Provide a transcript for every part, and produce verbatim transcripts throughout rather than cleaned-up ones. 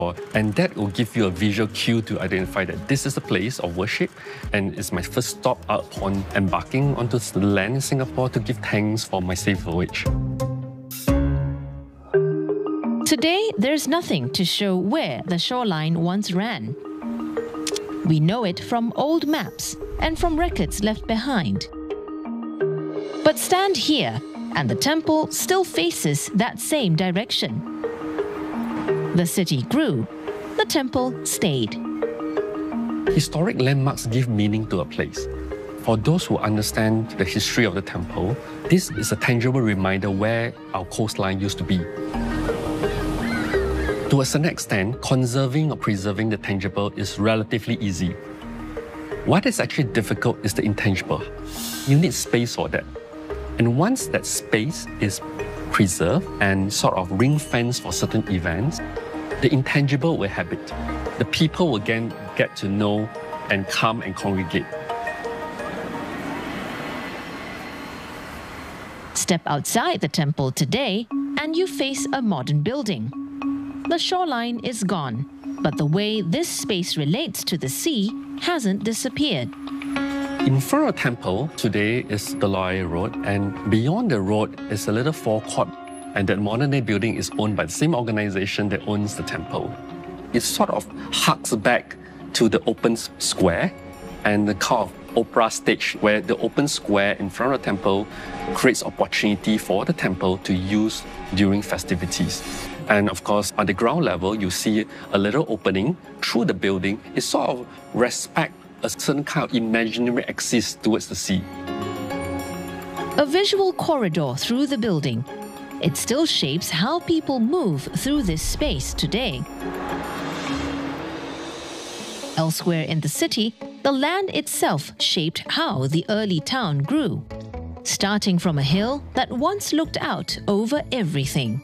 And that will give you a visual cue to identify that this is a place of worship and it's my first stop upon embarking onto the land in Singapore to give thanks for my safe voyage. Today, there's nothing to show where the shoreline once ran. We know it from old maps and from records left behind. But stand here, and the temple still faces that same direction. The city grew, the temple stayed. Historic landmarks give meaning to a place. For those who understand the history of the temple, this is a tangible reminder where our coastline used to be. To a certain extent, conserving or preserving the tangible is relatively easy. What is actually difficult is the intangible. You need space for that. And once that space is preserved and sort of ring-fenced for certain events, the intangible will habit. The people will again get to know and come and congregate. Step outside the temple today and you face a modern building. The shoreline is gone, but the way this space relates to the sea hasn't disappeared. In front of the temple today is the Loy Road, and beyond the road is a little forecourt. And that modern-day building is owned by the same organization that owns the temple. It sort of harks back to the open square and the kind of opera stage where the open square in front of the temple creates opportunity for the temple to use during festivities. And of course, on the ground level, you see a little opening through the building. It sort of respects a certain kind of imaginary axis towards the sea. A visual corridor through the building. It still shapes how people move through this space today. Elsewhere in the city, the land itself shaped how the early town grew, starting from a hill that once looked out over everything.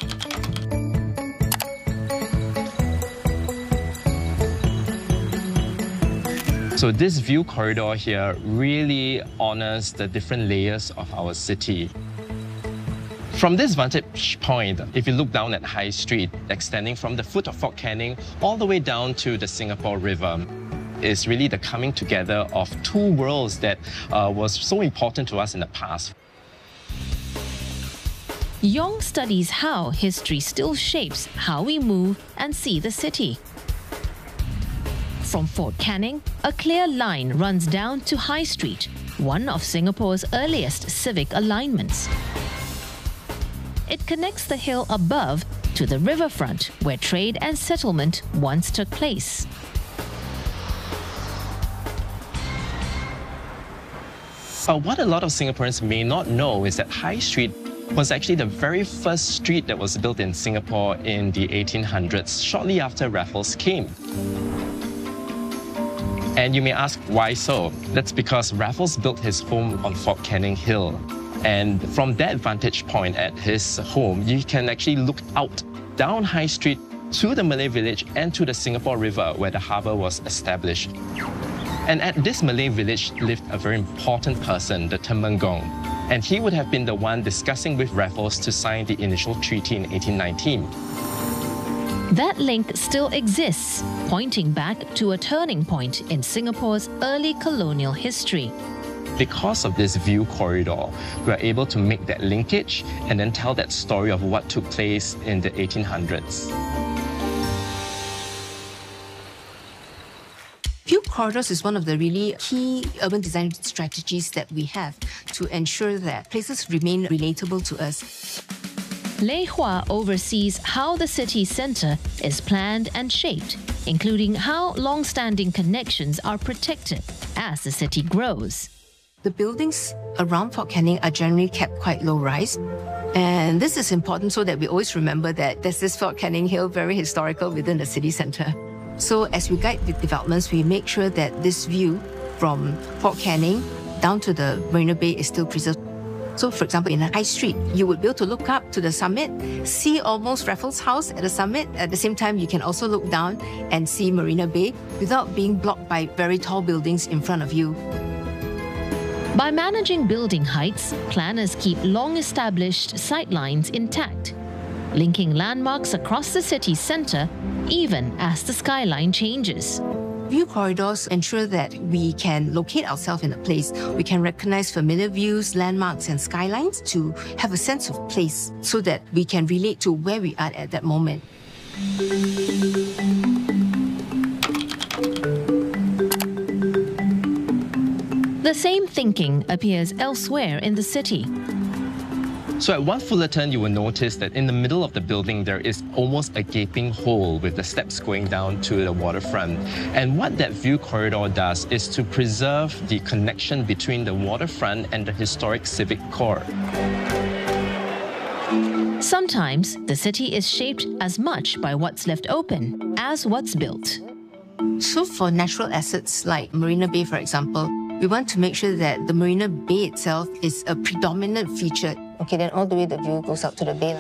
So this view corridor here really honors the different layers of our city. From this vantage point, if you look down at High Street, extending from the foot of Fort Canning all the way down to the Singapore River, is really the coming together of two worlds that uh, was so important to us in the past. Yong studies how history still shapes how we move and see the city. From Fort Canning, a clear line runs down to High Street, one of Singapore's earliest civic alignments. It connects the hill above to the riverfront where trade and settlement once took place. But what a lot of Singaporeans may not know is that High Street was actually the very first street that was built in Singapore in the eighteen hundreds, shortly after Raffles came. And you may ask, why so? That's because Raffles built his home on Fort Canning Hill. And from that vantage point at his home, you can actually look out down High Street to the Malay village and to the Singapore River where the harbour was established. And at this Malay village lived a very important person, the Temenggung. And he would have been the one discussing with Raffles to sign the initial treaty in eighteen nineteen. That link still exists, pointing back to a turning point in Singapore's early colonial history. Because of this view corridor, we are able to make that linkage and then tell that story of what took place in the eighteen hundreds. View corridors is one of the really key urban design strategies that we have to ensure that places remain relatable to us. Lei Hua oversees how the city centre is planned and shaped, including how long-standing connections are protected as the city grows. The buildings around Fort Canning are generally kept quite low-rise. And this is important so that we always remember that there's this Fort Canning Hill, very historical within the city centre. So as we guide the developments, we make sure that this view from Fort Canning down to the Marina Bay is still preserved. So for example, in High Street, you would be able to look up to the summit, see almost Raffles House at the summit. At the same time, you can also look down and see Marina Bay without being blocked by very tall buildings in front of you. By managing building heights, planners keep long-established sightlines intact. linking landmarks across the city's centre even as the skyline changes. View corridors ensure that we can locate ourselves in a place. We can recognize familiar views, landmarks, and skylines to have a sense of place so that we can relate to where we are at that moment. The same thinking appears elsewhere in the city. So at One Fullerton, you will notice that in the middle of the building, there is almost a gaping hole with the steps going down to the waterfront. And what that view corridor does is to preserve the connection between the waterfront and the historic civic core. Sometimes the city is shaped as much by what's left open as what's built. So for natural assets like Marina Bay, for example, we want to make sure that the Marina Bay itself is a predominant feature. Okay, then all the way the view goes up to the bay.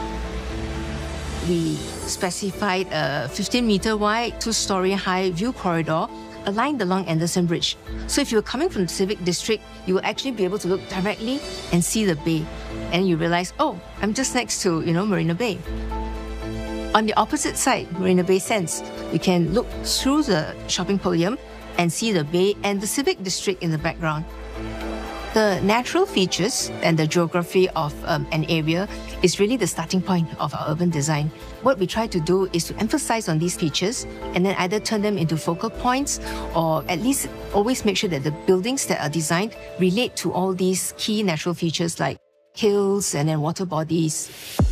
We specified a fifteen meter wide, two-story high view corridor aligned along Anderson Bridge. So if you're coming from the Civic District, you will actually be able to look directly and see the bay. And you realize, oh, I'm just next to, you know, Marina Bay. On the opposite side, Marina Bay Sands, you can look through the shopping podium and see the bay and the Civic District in the background. The natural features and the geography of um, an area is really the starting point of our urban design. What we try to do is to emphasize on these features and then either turn them into focal points or at least always make sure that the buildings that are designed relate to all these key natural features like hills and then water bodies.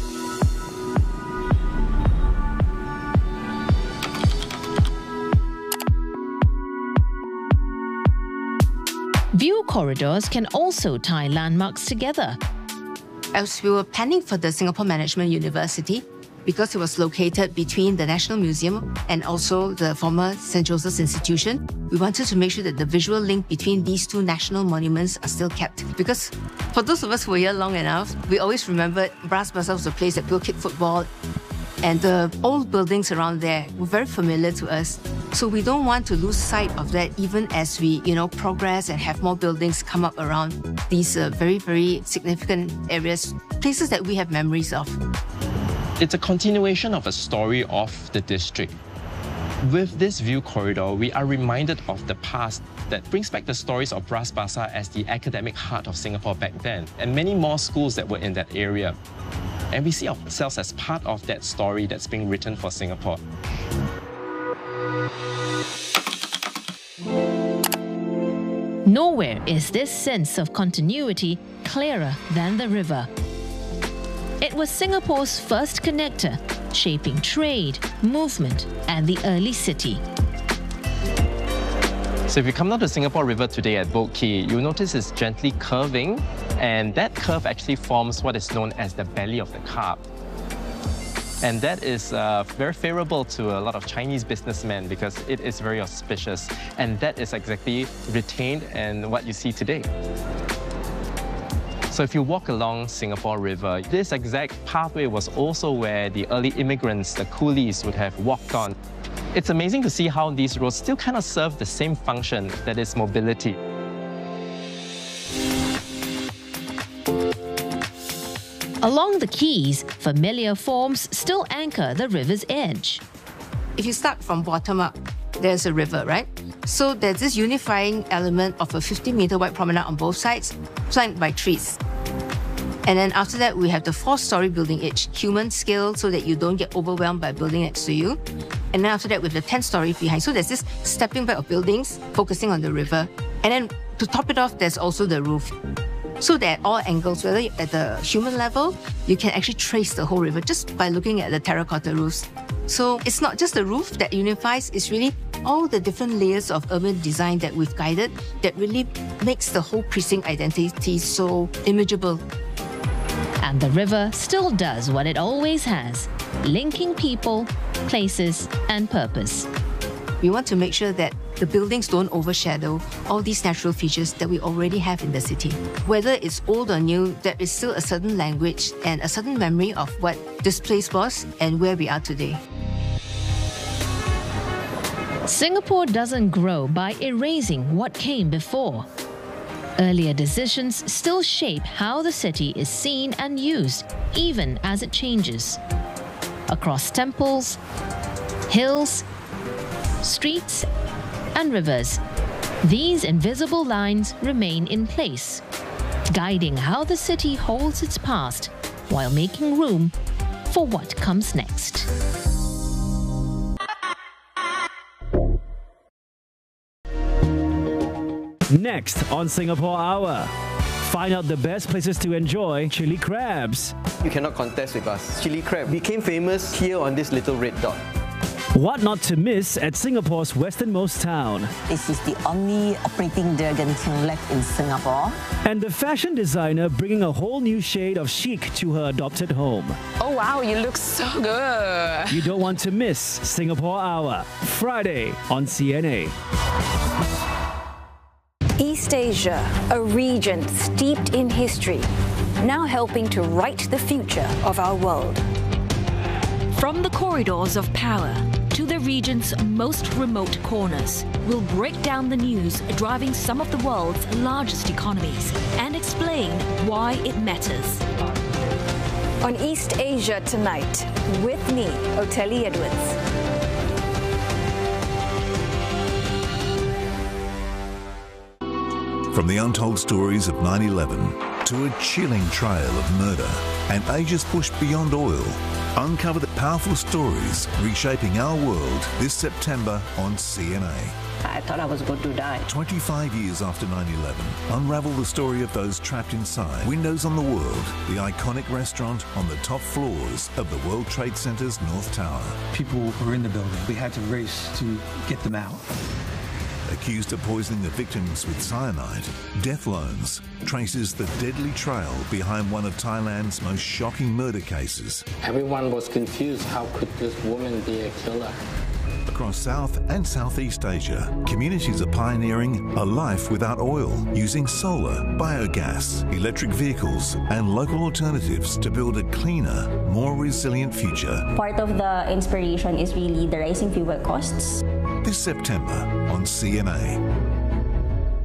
View corridors can also tie landmarks together. As we were planning for the Singapore Management University, because it was located between the National Museum and also the former Saint Joseph's Institution, we wanted to make sure that the visual link between these two national monuments are still kept. Because for those of us who were here long enough, we always remembered Bras Basah was a place that people kicked football, and the old buildings around there were very familiar to us. So we don't want to lose sight of that even as we, you know, progress and have more buildings come up around these uh, very, very significant areas, places that we have memories of. It's a continuation of a story of the district. With this view corridor, we are reminded of the past that brings back the stories of Bras Basah as the academic heart of Singapore back then, and many more schools that were in that area. And we see ourselves as part of that story that's being written for Singapore. Nowhere is this sense of continuity clearer than the river. It was Singapore's first connector, shaping trade, movement, and the early city. So if you come down to Singapore River today at Boat Quay, you'll notice it's gently curving, and that curve actually forms what is known as the belly of the carp. And that is uh, very favorable to a lot of Chinese businessmen because it is very auspicious. And that is exactly retained in what you see today. So if you walk along Singapore River, this exact pathway was also where the early immigrants, the coolies, would have walked on. It's amazing to see how these roads still kind of serve the same function, that is mobility. Along the quays, familiar forms still anchor the river's edge. If you start from bottom up, there's a river, right? So there's this unifying element of a fifty meter wide promenade on both sides, flanked by trees. And then after that, we have the four-story building each, human scale so that you don't get overwhelmed by building next to you. And then after that, with the ten-story behind. So there's this stepping back of buildings focusing on the river. And then to top it off, there's also the roof. So that at all angles, whether at the human level, you can actually trace the whole river just by looking at the terracotta roofs. So it's not just the roof that unifies, it's really all the different layers of urban design that we've guided that really makes the whole precinct identity so imageable. And the river still does what it always has, linking people, places, and purpose. We want to make sure that the buildings don't overshadow all these natural features that we already have in the city. Whether it's old or new, there is still a certain language and a certain memory of what this place was and where we are today. Singapore doesn't grow by erasing what came before. Earlier decisions still shape how the city is seen and used, even as it changes. Across temples, hills, streets, and rivers, these invisible lines remain in place, guiding how the city holds its past while making room for what comes next. Next on Singapore Hour, find out the best places to enjoy chili crabs. You cannot contest with us. Chili crab became famous here on this little red dot. What not to miss at Singapore's westernmost town. This is the only operating Dragon King left in Singapore. And the fashion designer bringing a whole new shade of chic to her adopted home. Oh wow, you look so good. You don't want to miss Singapore Hour, Friday on C N A. East Asia, a region steeped in history, now helping to write the future of our world. From the corridors of power to the region's most remote corners, we'll break down the news driving some of the world's largest economies and explain why it matters. On East Asia Tonight, with me, Oteli Edwards. From the untold stories of nine eleven to a chilling trail of murder and ages pushed beyond oil, uncover the powerful stories reshaping our world this September on C N A. I thought I was going to die. twenty-five years after nine eleven, unravel the story of those trapped inside Windows on the World, the iconic restaurant on the top floors of the World Trade Center's North Tower. People were in the building. We had to race to get them out. Accused of poisoning the victims with cyanide, Death Loans traces the deadly trail behind one of Thailand's most shocking murder cases. Everyone was confused. How could this woman be a killer? Across South and Southeast Asia, communities are pioneering a life without oil, using solar, biogas, electric vehicles and local alternatives to build a cleaner, more resilient future. Part of the inspiration is really the rising fuel costs. This September on C N A.